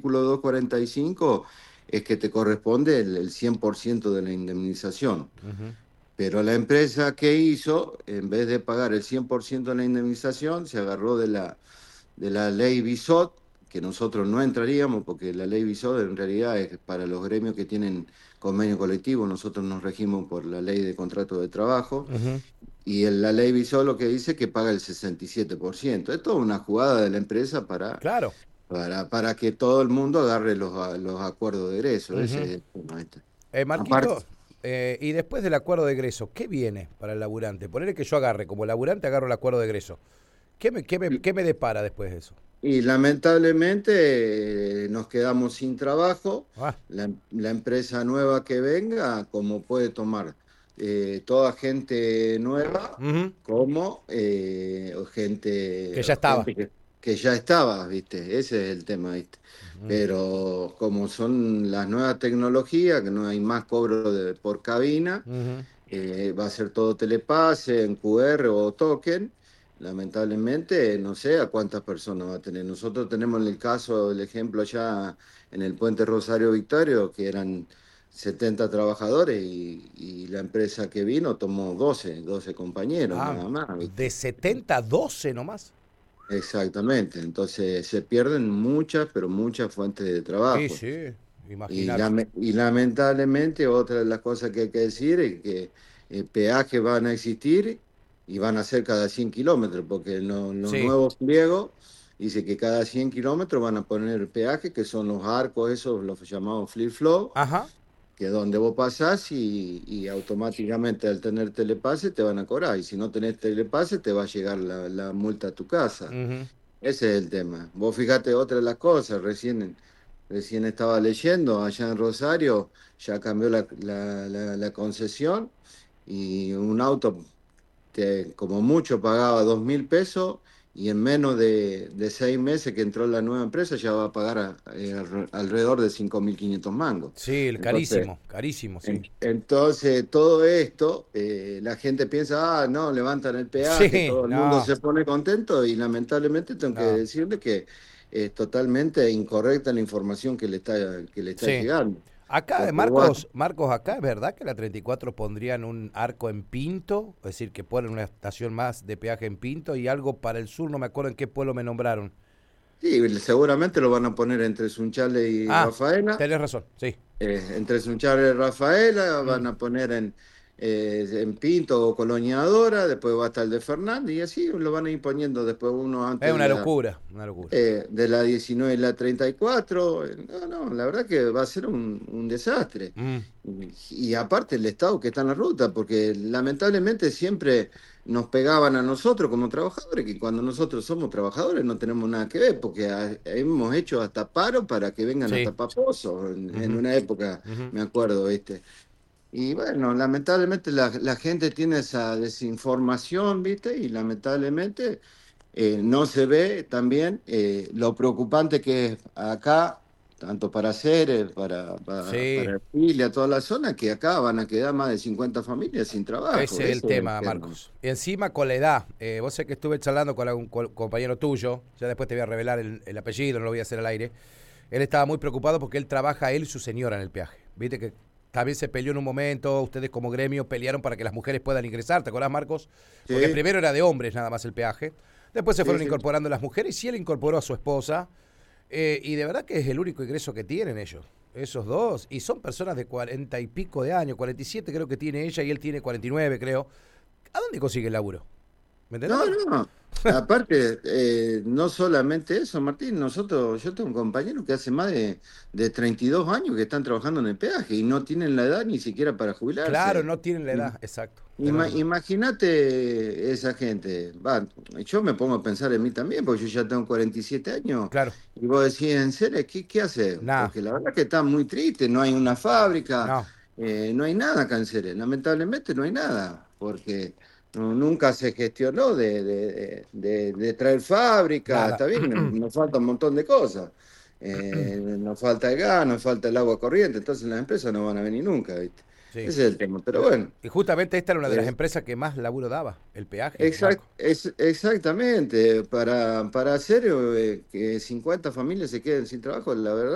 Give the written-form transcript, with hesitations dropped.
artículo 245 es que te corresponde el 100% de la indemnización. Ujú. Pero la empresa que hizo, en vez de pagar el 100% de la indemnización, se agarró de la ley BISOT, que nosotros no entraríamos, porque la ley BISOT en realidad es para los gremios que tienen convenio colectivo, nosotros nos regimos por la ley de contrato de trabajo, Ujú. y en la ley BISOT lo que dice es que paga el 67%. Es toda una jugada de la empresa Claro. para que todo el mundo agarre los acuerdos de egreso. Ese Ujú. es el tema, ¿viste? Aparte, Marquito, y después del acuerdo de egreso, ¿qué viene para el laburante? Ponele que yo agarre, como laburante agarro el acuerdo de egreso. ¿Qué me depara después de eso? y lamentablemente nos quedamos sin trabajo. Ah, La empresa nueva que venga, como puede tomar toda gente nueva, ujú. como gente, Que ya estaba. gente que ya estaba, ¿viste? Ese es el tema, ¿viste? Ujú. Pero como son las nuevas tecnologías, que no hay más cobro por cabina, Ujú. va a ser todo telepase, en QR o token. Lamentablemente, no sé a cuántas personas va a tener. Nosotros tenemos el caso, el ejemplo allá en el puente Rosario Victorio, que eran 70 trabajadores y la empresa que vino tomó doce compañeros Ah, nada más, de ¿viste? 70 a 12 nomás. Exactamente. Entonces se pierden muchas, pero muchas fuentes de Y trabajo. sí, Y, imagínate. y lamentablemente otra de las cosas que hay que decir es que peajes van a existir y van a ser cada 100 kilómetros, porque en los Sí, nuevos pliegos dice que cada 100 kilómetros van a poner peajes, que son los arcos, esos, los llamados flip-flop, ajá. que es donde vos pasás y automáticamente al tener telepase te van a cobrar, y si no tenés telepase te va a llegar la multa a tu casa. Ujú. Ese es el tema. Vos fíjate otra de las cosas, recién estaba leyendo, allá en Rosario ya cambió la concesión y un auto como mucho pagaba 2.000 pesos y en menos de 6 meses que entró la nueva empresa ya va a pagar alrededor de 5.500 mangos. Sí, Entonces, carísimo, carísimo, sí. entonces, todo esto, la gente piensa, no, levantan el peaje, Sí, todo el mundo no, se pone contento y lamentablemente tengo que no. decirle que es totalmente incorrecta la información que le está Sí. llegando. Acá, Porque vos, Marcos, acá es verdad que la 34 pondrían un arco en Pinto, es decir, que ponen una estación más de peaje en Pinto y algo para el sur, no me acuerdo en qué pueblo me nombraron. sí, seguramente lo van a poner entre Sunchales y Ah, Rafaela. tenés razón, sí. Entre Sunchales y Rafaela Mm. van a poner en Pinto o Colonia Dora, después va a estar el de Fernández y así lo van a ir poniendo después uno Es antes de una la locura, una locura. de la 19 y la 34. No, no, la verdad que va a ser un desastre. Mm. Y aparte el Estado que está en la ruta, porque lamentablemente siempre nos pegaban a nosotros como trabajadores, que cuando nosotros somos trabajadores no tenemos nada que ver, porque hemos hecho hasta paro para que vengan a Sí. tapar pozos en Ujú, una época, ujú. me acuerdo, ¿viste? Y bueno, lamentablemente la gente tiene esa desinformación, ¿viste? Y lamentablemente no se ve también lo preocupante que es acá, tanto para Ceres, para Sí, Ercilia, toda la zona, que acá van a quedar más de 50 familias sin trabajo. ese es el Ese es el tema, tema. Marcos. Y encima con la edad. Vos sé que estuve charlando con algún compañero tuyo, ya después te voy a revelar el apellido, no lo voy a hacer al aire. Él estaba muy preocupado porque él trabaja, él y su señora en el peaje. Viste que también se peleó en un momento, ustedes como gremio pelearon para que las mujeres puedan ingresar, ¿te acordás, Marcos? Porque Sí, primero era de hombres nada más el peaje, después se sí, fueron sí. incorporando las mujeres y él incorporó a su esposa, y de verdad que es el único ingreso que tienen ellos, esos dos, y son personas de 40 y pico de años, 47 creo que tiene ella y él tiene 49 creo. ¿A dónde consigue el laburo? ¿Me entendés, No, Marcos? no. Aparte, no solamente eso, Martín, yo tengo un compañero que hace más de 32 años que están trabajando en el peaje y no tienen la edad ni siquiera para Claro, jubilarse. no tienen la Im- edad, exacto, tenés razón. Imagínate esa gente. Va, yo me pongo a pensar en mí también, porque yo ya tengo 47 años. Claro, Y vos decís, ¿en serio? ¿Qué hace? nada, Porque la verdad que está muy triste, no hay una fábrica, no, no hay nada acá en Ceres. Lamentablemente no hay nada, porque nunca se gestionó de traer fábrica. nada. Está bien, nos falta un montón de cosas. Nos falta el gas, nos falta el agua corriente, entonces las empresas no van a venir nunca, ¿viste? Sí. Ese es el tema. Pero bueno. Y justamente esta era una de las eh, empresas que más laburo daba, el peaje, Marco. Exactamente, para hacer que 50 familias se queden sin trabajo, la verdad.